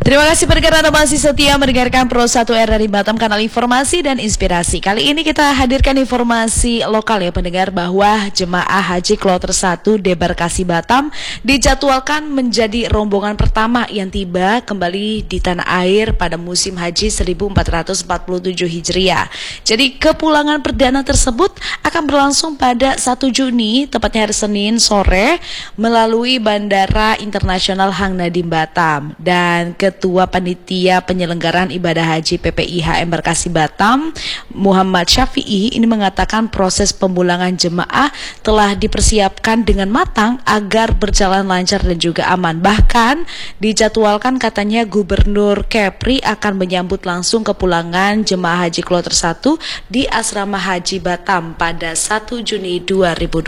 Terima kasih karena Anda masih setia mendengarkan Pro 1 RRI Batam, kanal informasi dan inspirasi. Kali ini kita hadirkan informasi lokal ya pendengar, bahwa jemaah haji kloter 1 Debarkasi Batam dijadwalkan menjadi rombongan pertama yang tiba kembali di tanah air pada musim haji 1447 Hijriah. Jadi kepulangan perdana tersebut akan berlangsung pada 1 Juni, tepatnya hari Senin sore, melalui Bandara Internasional Hang Nadiem Batam. Dan Ketua Panitia Penyelenggaraan Ibadah Haji PPIH Embarkasi Batam, Muhammad Syafi'i, ini mengatakan proses pemulangan jemaah telah dipersiapkan dengan matang agar berjalan lancar dan juga aman. Bahkan dijadwalkan katanya Gubernur Kepri akan menyambut langsung kepulangan jemaah haji kloter 1 di Asrama Haji Batam pada 1 Juni 2020.